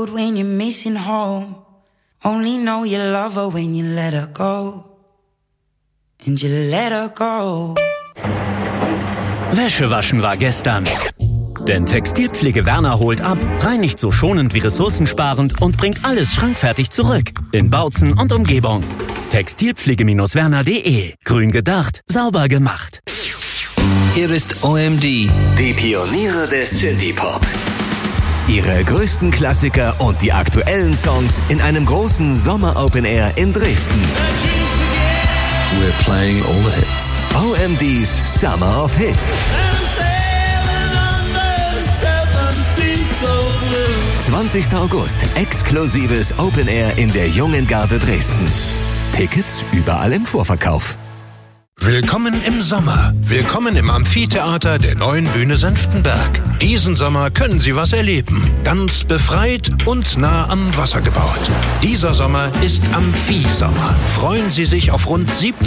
childhood when you're missing home. Only know you love her when you let her go. And you let her go. Wäsche waschen war gestern. Denn Textilpflege Werner holt ab, reinigt so schonend wie ressourcensparend und bringt alles schrankfertig zurück. In Bautzen und Umgebung. Textilpflege-werner.de. Grün gedacht, sauber gemacht. Hier ist OMD. Die Pioniere des Synthie-Pop. Ihre größten Klassiker und die aktuellen Songs in einem großen Sommer-Open-Air in Dresden. We're playing all the hits. OMD's Summer of Hits. 20. August, exklusives Open-Air in der Jungen Garde Dresden. Tickets überall im Vorverkauf. Willkommen im Sommer. Willkommen im Amphitheater der neuen Bühne Senftenberg. Diesen Sommer können Sie was erleben. Ganz befreit und nah am Wasser gebaut. Dieser Sommer ist Amphi-Sommer. Freuen Sie sich auf rund 70